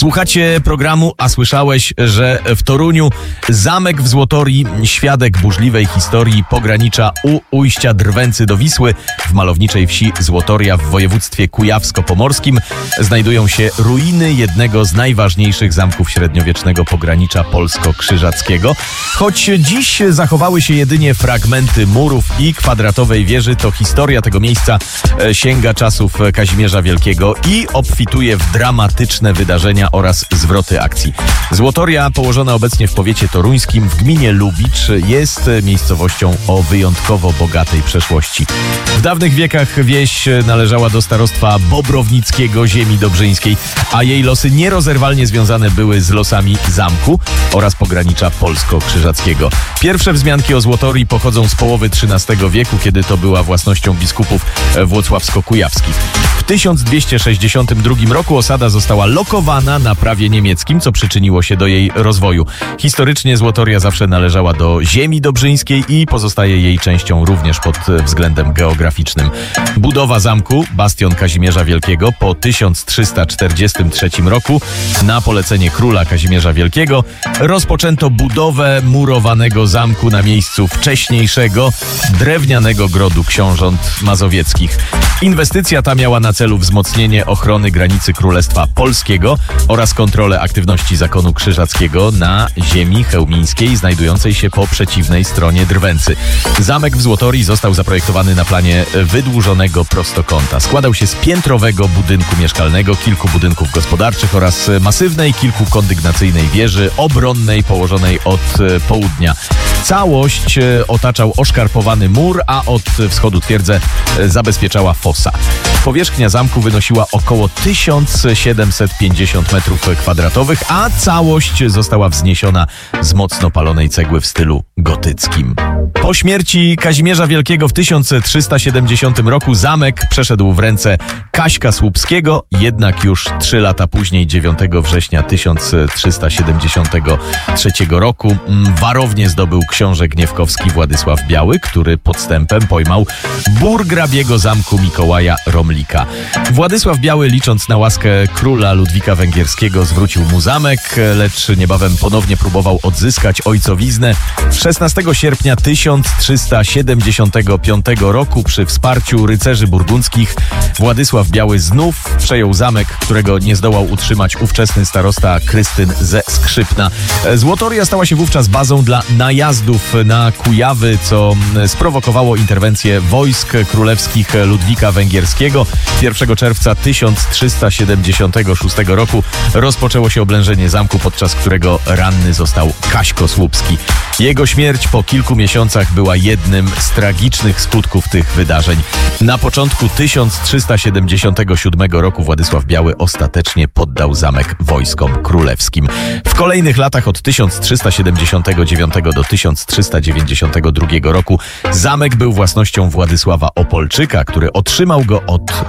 Słuchacie programu, a słyszałeś, że w Toruniu zamek w Złotorii, świadek burzliwej historii pogranicza u ujścia Drwęcy do Wisły w malowniczej wsi Złotoria w województwie kujawsko-pomorskim znajdują się ruiny jednego z najważniejszych zamków średniowiecznego pogranicza polsko-krzyżackiego. Choć dziś zachowały się jedynie fragmenty murów i kwadratowej wieży, to historia tego miejsca sięga czasów Kazimierza Wielkiego i obfituje w dramatyczne wydarzenia oraz zwroty akcji. Złotoria, położona obecnie w powiecie toruńskim w gminie Lubicz, jest miejscowością o wyjątkowo bogatej przeszłości. W dawnych wiekach wieś należała do starostwa bobrownickiego ziemi dobrzyńskiej, a jej losy nierozerwalnie związane były z losami zamku oraz pogranicza polsko-krzyżackiego. Pierwsze wzmianki o Złotorii pochodzą z połowy XIII wieku, kiedy to była własnością biskupów włocławsko-kujawskich. W 1262 roku osada została lokowana na prawie niemieckim, co przyczyniło się do jej rozwoju. Historycznie Złotoria zawsze należała do ziemi dobrzyńskiej i pozostaje jej częścią również pod względem geograficznym. Budowa zamku, bastion Kazimierza Wielkiego, po 1343 roku na polecenie króla Kazimierza Wielkiego rozpoczęto budowę murowanego zamku na miejscu wcześniejszego drewnianego grodu książąt mazowieckich. Inwestycja ta miała na celu wzmocnienie ochrony granicy Królestwa Polskiego oraz kontrolę aktywności zakonu krzyżackiego na ziemi chełmińskiej znajdującej się po przeciwnej stronie Drwęcy. Zamek w Złotorii został zaprojektowany na planie wydłużonego prostokąta. Składał się z piętrowego budynku mieszkalnego, kilku budynków gospodarczych oraz masywnej, kilkukondygnacyjnej wieży obronnej położonej od południa. Całość otaczał oszkarpowany mur, a od wschodu twierdzę zabezpieczała fosa. Powierzchnia zamku wynosiła około 1750 m2, a całość została wzniesiona z mocno palonej cegły w stylu gotyckim. Po śmierci Kazimierza Wielkiego w 1370 roku zamek przeszedł w ręce Kaśka Słupskiego, jednak już 3 lata później, 9 września 1373 roku, warownię zdobył książę gniewkowski Władysław Biały, który podstępem pojmał burgrabiego zamku Mikołaja Romlika. Władysław Biały, licząc na łaskę króla Ludwika Węgierskiego, zwrócił mu zamek, lecz niebawem ponownie próbował odzyskać ojcowiznę. 16 sierpnia 1375 roku przy wsparciu rycerzy burgundzkich Władysław Biały znów przejął zamek, którego nie zdołał utrzymać ówczesny starosta Krystyn ze Skrzypna. Złotoria stała się wówczas bazą dla najazdów na Kujawy, co sprowokowało interwencję wojsk królewskich Ludwika Węgierskiego. 1 czerwca 1376 roku rozpoczęło się oblężenie zamku, podczas którego ranny został Kaśko Słupski. Jego śmierć po kilku miesiącach była jednym z tragicznych skutków tych wydarzeń. Na początku 1377 roku Władysław Biały ostatecznie poddał zamek wojskom królewskim. W kolejnych latach od 1379 do 1392 roku zamek był własnością Władysława Opolczyka, który otrzymał go od